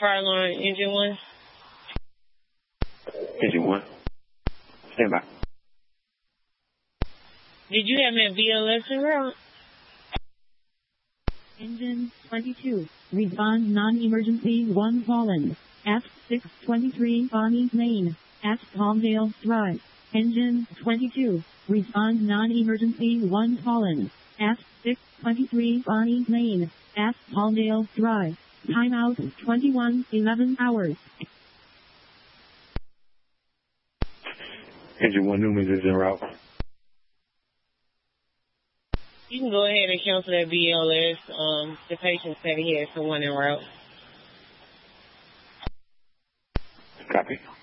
fire alarm, engine 1. Engine 1. Stand by. Did you have that BLS en route? Engine 22. Respond non-emergency 1 Holland. At 623 Bonnie's Lane. At Palmdale Drive. Engine 22. Respond non-emergency 1 Holland. At 623 Bonnie's Lane. At Palmdale Drive. Timeout 21:11 hours. Engine 1 Newman is en route. You can go ahead and cancel that BLS. The patient said he had someone en route. Copy.